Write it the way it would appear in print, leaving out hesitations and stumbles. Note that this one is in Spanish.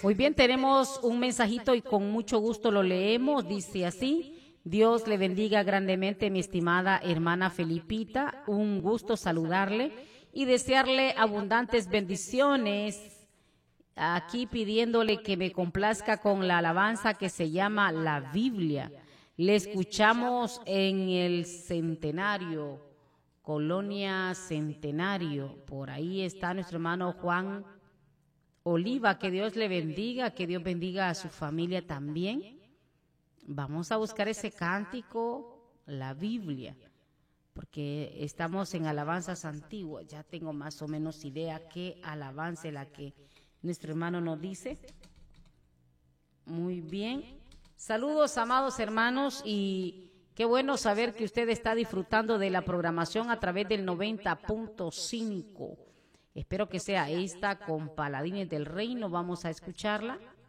Muy bien, tenemos un mensajito y con mucho gusto lo leemos. Dice así: Dios le bendiga grandemente, mi estimada hermana Felipita. Un gusto saludarle y desearle abundantes bendiciones. Aquí pidiéndole que me complazca con la alabanza que se llama La Biblia. Le escuchamos en el Centenario, Colonia Centenario. Por ahí está nuestro hermano Juan Oliva. Que Dios le bendiga, que Dios bendiga a su familia también. Vamos a buscar ese cántico, La Biblia, porque estamos en alabanzas antiguas. Ya tengo más o menos idea qué alabanza la que nuestro hermano nos dice. Muy bien. Saludos, amados hermanos, y qué bueno saber que usted está disfrutando de la programación a través del 90.5. Espero que sea esta con Paladines del Reino. Vamos a escucharla.